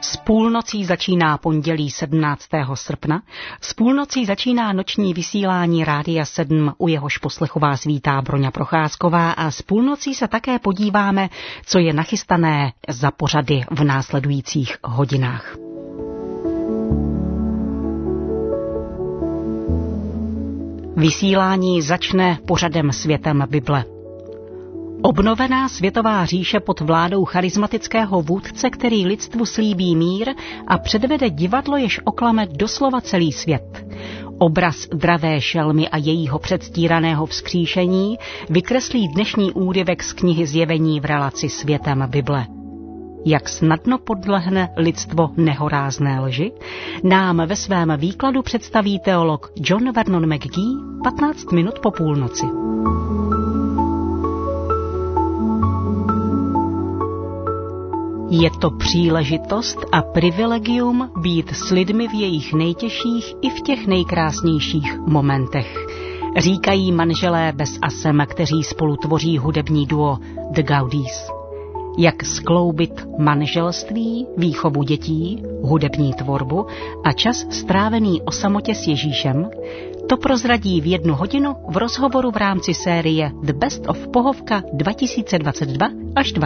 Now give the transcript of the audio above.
S půlnocí začíná pondělí 17. srpna, s půlnocí začíná noční vysílání Rádia 7, u jehož poslechu vás vítá Broňa Procházková a s půlnocí se také podíváme, co je nachystané za pořady v následujících hodinách. Vysílání začne pořadem Světem Bible. Obnovená světová říše pod vládou charismatického vůdce, který lidstvu slíbí mír a předvede divadlo, jež oklame doslova celý svět. Obraz dravé šelmy a jejího předstíraného vzkříšení vykreslí dnešní úryvek z knihy Zjevení v relaci Světem Bible. Jak snadno podlehne lidstvo nehorázné lži, nám ve svém výkladu představí teolog John Vernon McGee 15 minut po půlnoci. Je to příležitost a privilegium být s lidmi v jejich nejtěžších i v těch nejkrásnějších momentech, říkají manželé Bess a Sam, kteří spolu tvoří hudební duo The Gaudís. Jak skloubit manželství, výchovu dětí, hudební tvorbu a čas strávený o samotě s Ježíšem, to prozradí v 1 hodinu v rozhovoru v rámci série The Best of Pohovka 2022 až 2023.